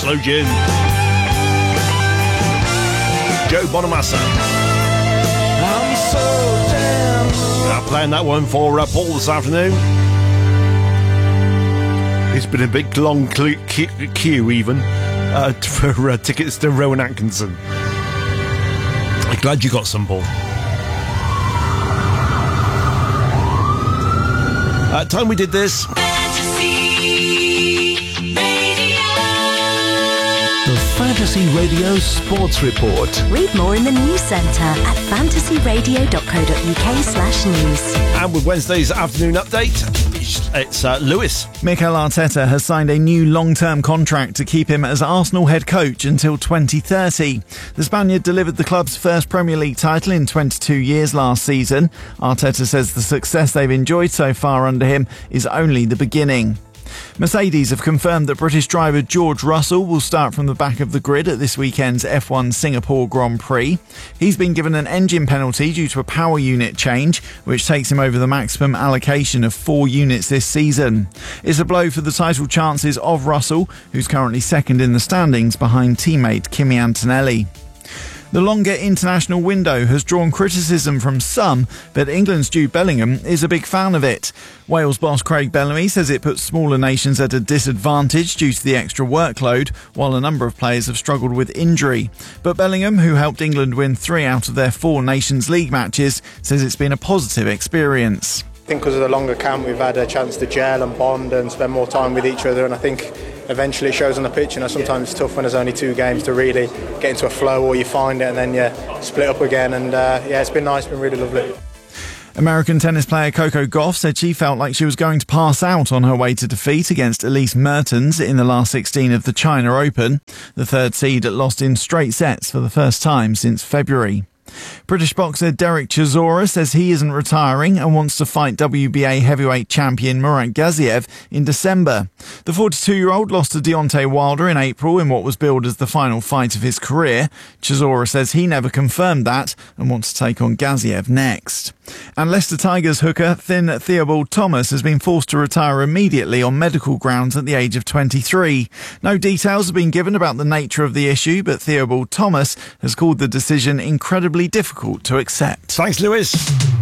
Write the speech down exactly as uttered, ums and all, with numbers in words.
Slow Gin. Joe Bonamassa. I'm so damn Now playing that one for uh, Paul this afternoon. It's been a big long cl- queue, queue even uh, for uh, tickets to Rowan Atkinson. I'm glad you got some, Paul. Uh, time we did this. The Fantasy Radio Sports Report. Read more in the news centre at fantasyradio.co.uk slash news. And with Wednesday's afternoon update, it's, it's uh, Lewis. Mikel Arteta has signed a new long-term contract to keep him as Arsenal head coach until twenty thirty. The Spaniard delivered the club's first Premier League title in twenty-two years last season. Arteta says the success they've enjoyed so far under him is only the beginning. Mercedes have confirmed that British driver George Russell will start from the back of the grid at this weekend's F one Singapore Grand Prix. He's been given an engine penalty due to a power unit change, which takes him over the maximum allocation of four units this season. It's a blow for the title chances of Russell, who's currently second in the standings behind teammate Kimi Antonelli. The longer international window has drawn criticism from some, but England's Jude Bellingham is a big fan of it. Wales boss Craig Bellamy says it puts smaller nations at a disadvantage due to the extra workload, while a number of players have struggled with injury. But Bellingham, who helped England win three out of their four Nations League matches, says it's been a positive experience. I think because of the longer camp we've had a chance to gel and bond and spend more time with each other, and I think eventually it shows on the pitch. You know, sometimes it's tough when there's only two games to really get into a flow, or you find it and then you split up again, and uh, yeah, it's been nice, it's been really lovely. American tennis player Coco Gauff said she felt like she was going to pass out on her way to defeat against Elise Mertens in the last sixteen of the China Open. The third seed lost in straight sets for the first time since February. British boxer Derek Chisora says he isn't retiring and wants to fight W B A heavyweight champion Murat Gaziev in December. The forty-two-year-old lost to Deontay Wilder in April in what was billed as the final fight of his career. Chisora says he never confirmed that and wants to take on Gaziev next. And Leicester Tigers hooker Finn Theobald Thomas has been forced to retire immediately on medical grounds at the age of twenty-three. No details have been given about the nature of the issue, but Theobald Thomas has called the decision incredibly difficult to accept. Thanks, Lewis.